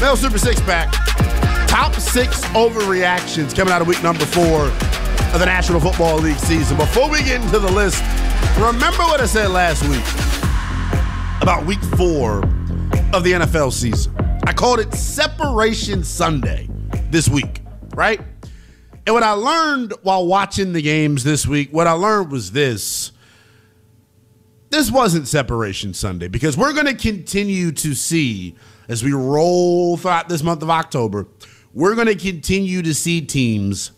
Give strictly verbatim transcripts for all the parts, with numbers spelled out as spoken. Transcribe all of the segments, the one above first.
Mel Super Six Pack. Top six overreactions coming out of week number four of the National Football League season. Before we get into the list, remember what I said last week about week four of the N F L season. I called it Separation Sunday this week, right? And what I learned while watching the games this week, what I learned was this. This wasn't Separation Sunday because we're going to continue to see, as we roll throughout this month of October, we're going to continue to see teams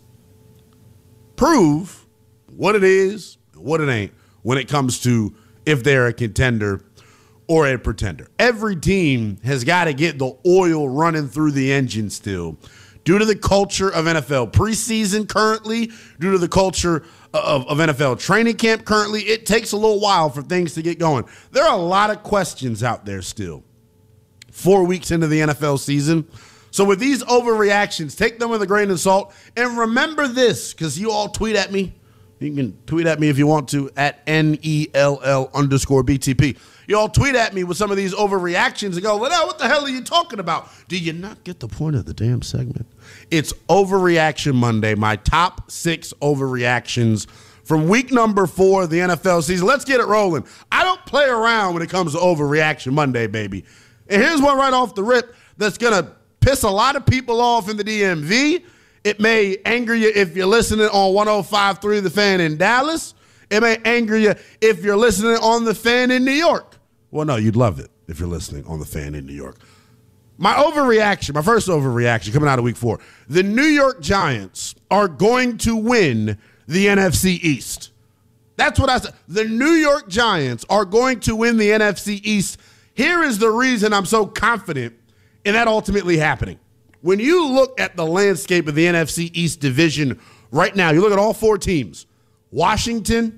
prove what it is, what it ain't, when it comes to if they're a contender or a pretender. Every team has got to get the oil running through the engine still due to the culture of N F L preseason currently, due to the culture of, of N F L training camp currently. It takes a little while for things to get going. There are a lot of questions out there still. Four weeks into the N F L season. So with these overreactions, take them with a grain of salt. And remember this, because you all tweet at me. You can tweet at me if you want to, at N E L L underscore B T P. You all tweet at me with some of these overreactions and go, well, what the hell are you talking about? Do you not get the point of the damn segment? It's Overreaction Monday, my top six overreactions from week number four of the N F L season. Let's get it rolling. I don't play around when it comes to Overreaction Monday, baby. And here's one right off the rip that's going to piss a lot of people off in the D M V. It may anger you if you're listening on one oh five point three The Fan in Dallas. It may anger you if you're listening on The Fan in New York. Well, no, you'd love it if you're listening on The Fan in New York. My overreaction, my first overreaction coming out of week four, the New York Giants are going to win the N F C East. That's what I said. The New York Giants are going to win the N F C East. Here is the reason I'm so confident in that ultimately happening. When you look at the landscape of the N F C East division right now, you look at all four teams, Washington,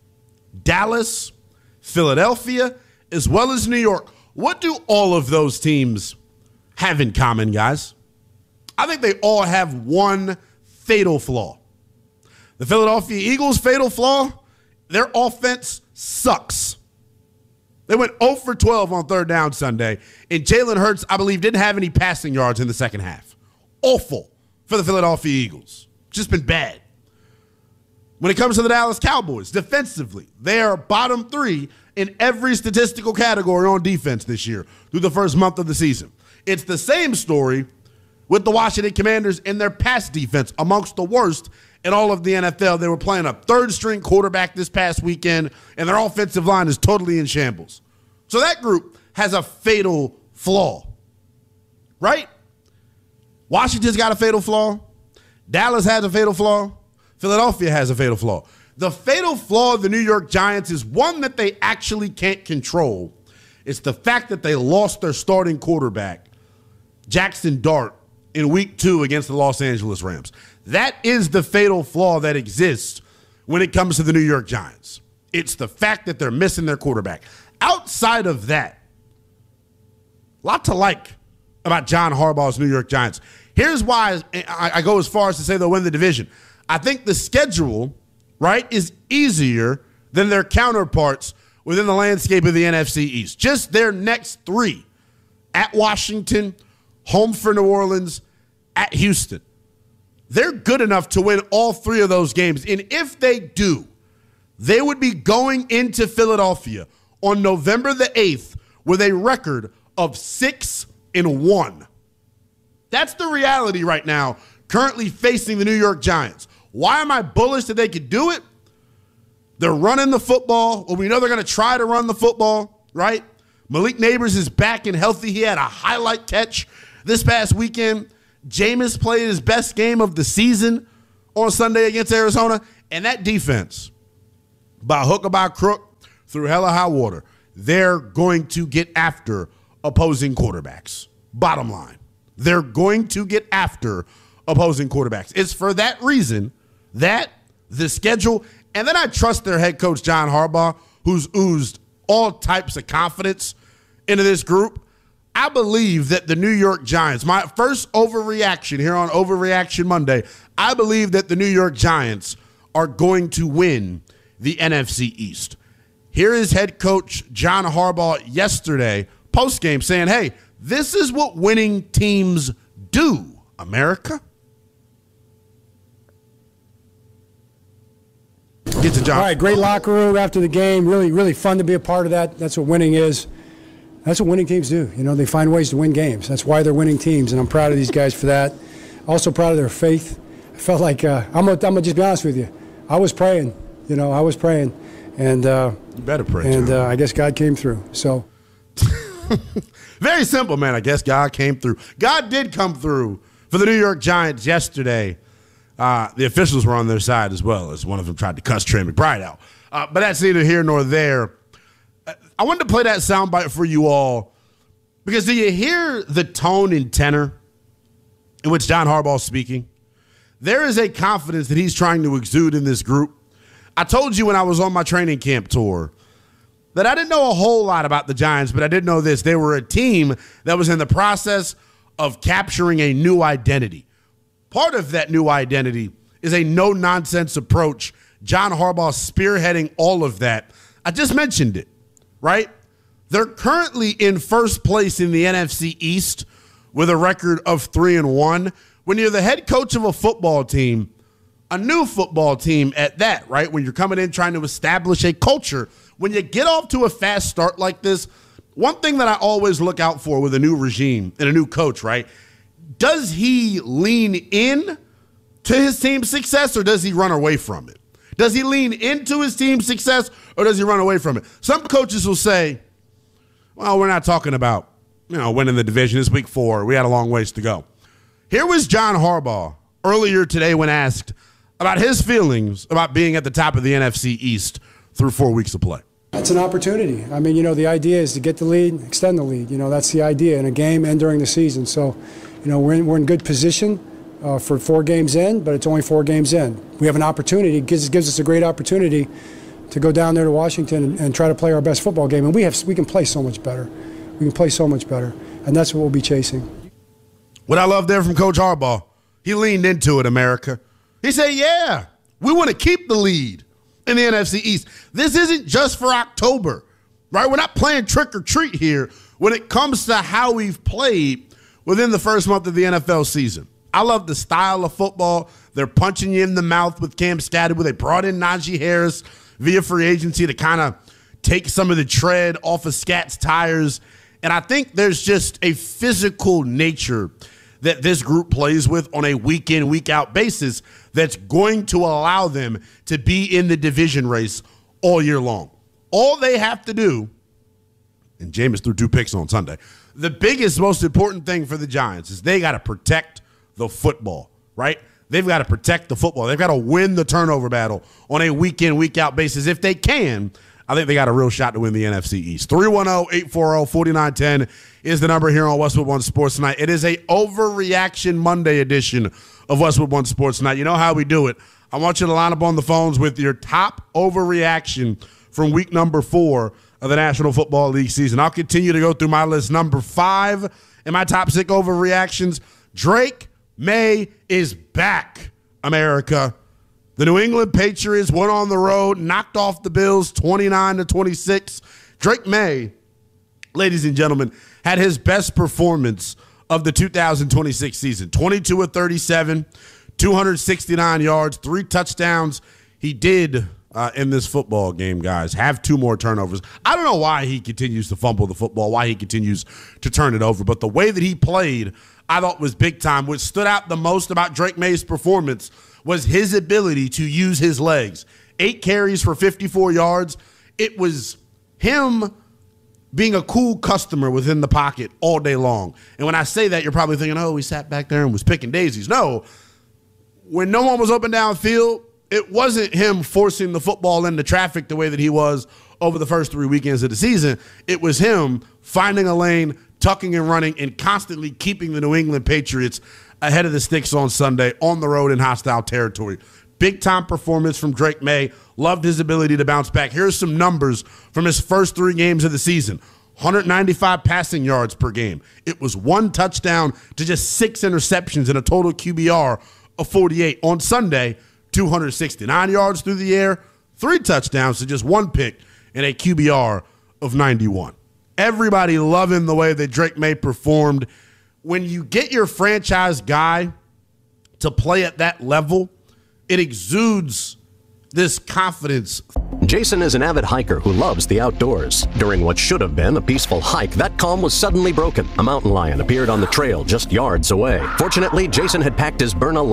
Dallas, Philadelphia, as well as New York. What do all of those teams have in common, guys? I think they all have one fatal flaw. The Philadelphia Eagles' fatal flaw, their offense sucks. They went oh for twelve on third down Sunday, and Jalen Hurts, I believe, didn't have any passing yards in the second half. Awful for the Philadelphia Eagles. Just been bad. When it comes to the Dallas Cowboys, defensively, they are bottom three in every statistical category on defense this year through the first month of the season. It's the same story with the Washington Commanders and their pass defense, amongst the worst in all of the N F L. They were playing a third-string quarterback this past weekend, and their offensive line is totally in shambles. So that group has a fatal flaw, right? Washington's got a fatal flaw. Dallas has a fatal flaw. Philadelphia has a fatal flaw. The fatal flaw of the New York Giants is one that they actually can't control. It's the fact that they lost their starting quarterback, Jackson Dart, in week two against the Los Angeles Rams. That is the fatal flaw that exists when it comes to the New York Giants. It's the fact that they're missing their quarterback. Outside of that, a lot to like about John Harbaugh's New York Giants. Here's why I go as far as to say they'll win the division. I think the schedule, right, is easier than their counterparts within the landscape of the N F C East. Just their next three, at Washington, home for New Orleans, at Houston. They're good enough to win all three of those games. And if they do, they would be going into Philadelphia on November the eighth with a record of six and one. That's the reality right now, currently facing the New York Giants. Why am I bullish that they could do it? They're running the football. Well, we know they're going to try to run the football, right? Malik Nabers is back and healthy. He had a highlight catch this past weekend. Jameis played his best game of the season on Sunday against Arizona. And that defense, by hook or by crook, through hell or high water, they're going to get after opposing quarterbacks. Bottom line, they're going to get after opposing quarterbacks. It's for that reason that the schedule, and then I trust their head coach, John Harbaugh, who's oozed all types of confidence into this group. I believe that the New York Giants, my first overreaction here on Overreaction Monday, I believe that the New York Giants are going to win the N F C East. Here is head coach John Harbaugh yesterday, postgame, saying, hey, This is what winning teams do, America. Get to John. All right, great locker room after the game. Really, really fun to be a part of that. That's what winning is. That's what winning teams do. You know, they find ways to win games. That's why they're winning teams, and I'm proud of these guys for that. Also proud of their faith. I felt like, uh, I'm going to just be honest with you. I was praying. You know, I was praying. And, uh, you better pray, And uh, I guess God came through. So, very simple, man. I guess God came through. God did come through for the New York Giants yesterday. Uh, the officials were on their side as well, as one of them tried to cuss Trey McBride out. Uh, but that's neither here nor there. I wanted to play that soundbite for you all because do you hear the tone and tenor in which John Harbaugh is speaking? There is a confidence that he's trying to exude in this group. I told you when I was on my training camp tour that I didn't know a whole lot about the Giants, but I did know this. They were a team that was in the process of capturing a new identity. Part of that new identity is a no-nonsense approach. John Harbaugh spearheading all of that. I just mentioned it, right? They're currently in first place in the N F C East with a record of three and one. When you're the head coach of a football team, a new football team at that, right? When you're coming in trying to establish a culture, when you get off to a fast start like this, one thing that I always look out for with a new regime and a new coach, right? Does he lean in to his team's success or does he run away from it? Does he lean into his team's success or does he run away from it? Some coaches will say, well, we're not talking about, you know, winning the division. It's week four. We had a long ways to go. Here was John Harbaugh earlier today when asked about his feelings about being at the top of the N F C East through four weeks of play. It's an opportunity. I mean, you know, the idea is to get the lead, extend the lead. You know, that's the idea in a game and during the season. So, you know, we're in, we're in good position uh, for four games in, but it's only four games in. We have an opportunity. It gives, gives us a great opportunity to go down there to Washington and, and try to play our best football game. And we have we can play so much better. We can play so much better. And that's what we'll be chasing. What I love there from Coach Harbaugh, he leaned into it, America. He said, yeah, we want to keep the lead in the N F C East. This isn't just for October, right? We're not playing trick or treat here when it comes to how we've played within the first month of the N F L season. I love the style of football. They're punching you in the mouth with Cam Skadden. They brought in Najee Harris via free agency to kind of take some of the tread off of Scat's tires. And I think there's just a physical nature that this group plays with on a week-in, week-out basis that's going to allow them to be in the division race all year long. All they have to do, and Jameis threw two picks on Sunday, the biggest, most important thing for the Giants is they got to protect the football, right? They've got to protect the football. They've got to win the turnover battle on a week-in, week-out basis. If they can, I think they got a real shot to win the N F C East. three one zero, eight four zero, four nine one zero is the number here on Westwood One Sports Tonight. It is a Overreaction Monday edition of Westwood One Sports Tonight. You know how we do it. I want you to line up on the phones with your top overreaction from week number four of the National Football League season. I'll continue to go through my list. Number five in my top six overreactions, Drake Maye is back, America. The New England Patriots went on the road, knocked off the Bills twenty-nine to twenty-six. Drake Maye, ladies and gentlemen, had his best performance of the two thousand twenty-six season. twenty-two of thirty-seven, two hundred sixty-nine yards, three touchdowns. He did, uh, in this football game, guys, have two more turnovers. I don't know why he continues to fumble the football, why he continues to turn it over, but the way that he played, I thought was big time. What stood out the most about Drake Maye's performance was his ability to use his legs. Eight carries for fifty-four yards. It was him being a cool customer within the pocket all day long. And when I say that, you're probably thinking, oh, he sat back there and was picking daisies. No. When no one was open downfield, it wasn't him forcing the football into traffic the way that he was over the first three weekends of the season. It was him finding a lane, tucking and running, and constantly keeping the New England Patriots ahead of the sticks on Sunday on the road in hostile territory. Big-time performance from Drake Maye. Loved his ability to bounce back. Here's some numbers from his first three games of the season. one hundred ninety-five passing yards per game. It was one touchdown to just six interceptions and a total Q B R of forty-eight. On Sunday, two hundred sixty-nine yards through the air, three touchdowns to just one pick and a Q B R of ninety-one. Everybody loving the way that Drake May performed. When you get your franchise guy to play at that level, it exudes this confidence. Jason is an avid hiker who loves the outdoors. During what should have been a peaceful hike, that calm was suddenly broken. A mountain lion appeared on the trail just yards away. Fortunately, Jason had packed his Byrna